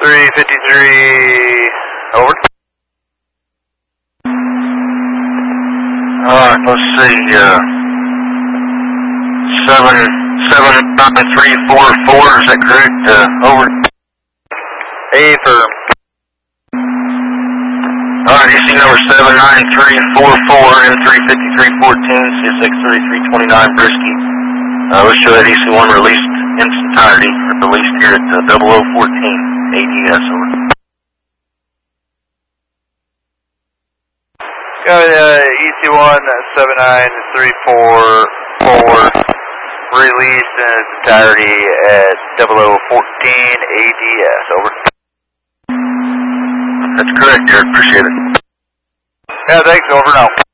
353, over. Let's see, 79344, is that correct? Over. Affirm. DC number 79344 and 35314, CSX 3329 Brisky. Let's show that DC1 released in its entirety, released here at 0014 ADS, over. Got EC1 79344, released in its entirety at 0014 ADS, over. That's correct, Jared. Appreciate it. Yeah, thanks, over now.